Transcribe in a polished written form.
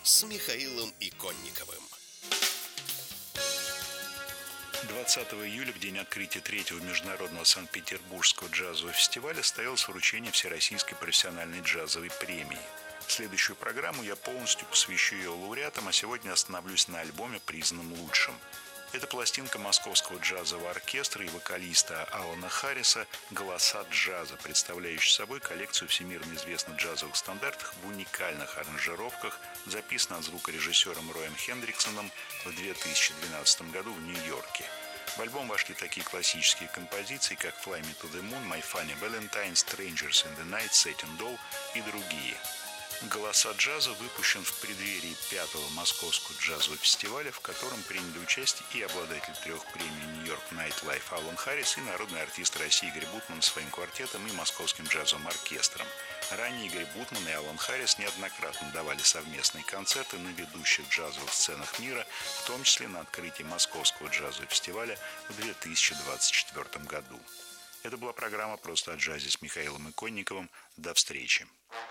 с Михаилом Иконниковым. 20 июля, в день открытия третьего международного Санкт-Петербургского джазового фестиваля, состоялось вручение Всероссийской профессиональной джазовой премии. Следующую программу я полностью посвящу ее лауреатам, а сегодня остановлюсь на альбоме, признанном лучшим. Это пластинка Московского джазового оркестра и вокалиста Алана Харриса «Голоса джаза», представляющая собой коллекцию всемирно известных джазовых стандартов в уникальных аранжировках, записанных звукорежиссером Роем Хендриксоном в 2012 году в Нью-Йорке. В альбом вошли такие классические композиции, как «Fly Me to the Moon», «My Funny Valentine», «Strangers in the Night», «Satin Doll» и другие. «Голоса джаза» выпущен в преддверии 5-го Московского джазового фестиваля, в котором приняли участие и обладатель 3 премий «Нью-Йорк Найтlife» Алан Харрис и народный артист России Игорь Бутман своим квартетом и Московским джазовым оркестром. Ранее Игорь Бутман и Алан Харрис неоднократно давали совместные концерты на ведущих джазовых сценах мира, в том числе на открытии Московского джазового фестиваля в 2024 году. Это была программа «Просто о джазе» с Михаилом Иконниковым. До встречи.